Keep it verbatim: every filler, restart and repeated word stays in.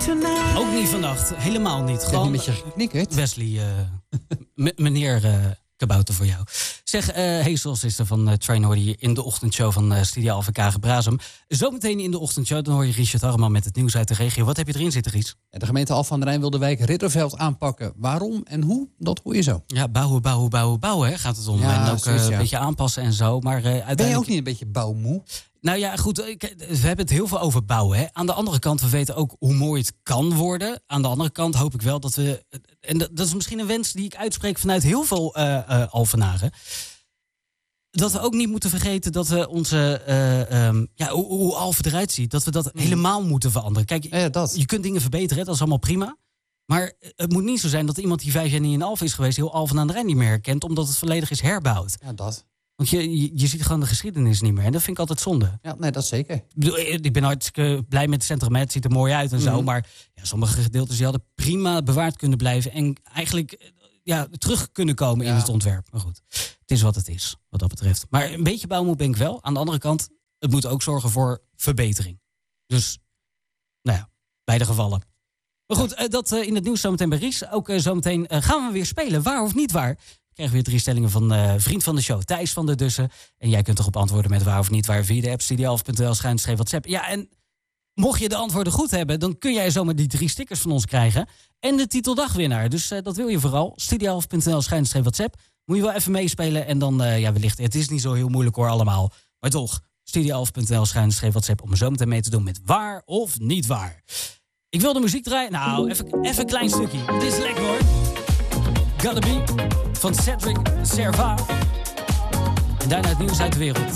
Ook niet vannacht, helemaal niet. Gewoon een beetje geknikkerd. Wesley, uh, m- meneer uh, Kabouter voor jou. Zeg, uh, Hazels is er van uh, Train hoorde je in de ochtendshow van uh, Studio Alpha Kagen-Brazem. Zometeen in de ochtendshow, dan hoor je Richard Harman met het nieuws uit de regio. Wat heb je erin zitten, Ries? De gemeente Alphen aan den Rijn wil de wijk Ridderveld aanpakken. Waarom en hoe, dat hoor je zo. Ja, bouwen, bouwen, bouwen, bouwen hè, gaat het om. Ja, en ook zoiets, uh, ja. een beetje aanpassen en zo. Maar, uh, uiteindelijk... Ben je ook niet een beetje bouwmoe? Nou ja, goed, we hebben het heel veel over bouwen. Hè. Aan de andere kant, we weten ook hoe mooi het kan worden. Aan de andere kant hoop ik wel dat we... En dat is misschien een wens die ik uitspreek vanuit heel veel uh, uh, Alphenaren. Dat we ook niet moeten vergeten dat we onze... Uh, um, ja, hoe, hoe Alphen eruit ziet, dat we dat mm. helemaal moeten veranderen. Kijk, ja, dat. je kunt dingen verbeteren, hè, dat is allemaal prima. Maar het moet niet zo zijn dat iemand die vijf jaar niet in Alphen is geweest... heel Alphen aan de Rijn niet meer herkent, omdat het volledig is herbouwd. Ja, dat. Want je, je, je ziet gewoon de geschiedenis niet meer. En dat vind ik altijd zonde. Ja, nee, dat zeker. Ik, bedoel, ik ben hartstikke blij met het centrum. Het ziet er mooi uit en zo. Mm-hmm. Maar ja, sommige gedeeltes die hadden prima bewaard kunnen blijven. En eigenlijk ja, terug kunnen komen ja. in het ontwerp. Maar goed, het is wat het is, wat dat betreft. Maar een beetje bouwmoe ben ik wel. Aan de andere kant, het moet ook zorgen voor verbetering. Dus, nou ja, beide gevallen. Maar goed, dat in het nieuws zometeen bij Ries. Ook zometeen gaan we weer spelen. Waar of niet waar? Krijgen we weer drie stellingen van uh, vriend van de show, Thijs van der Dussen. En jij kunt erop antwoorden met waar of niet waar via de app studio alpha punt n l schuinstreep WhatsApp. Ja, en mocht je de antwoorden goed hebben, dan kun jij zomaar die drie stickers van ons krijgen. En de titeldagwinnaar. Dus uh, dat wil je vooral. studio alpha punt n l schuinstreep WhatsApp. Moet je wel even meespelen en dan, uh, ja, wellicht. Het is niet zo heel moeilijk hoor, allemaal. Maar toch, studio alpha punt n l schuinstreep WhatsApp om zo meteen mee te doen met waar of niet waar. Ik wil de muziek draaien. Nou, even, even een klein stukje. Het is lekker hoor. Gotta Be van Cedric Serva. En daarna het nieuws uit de wereld.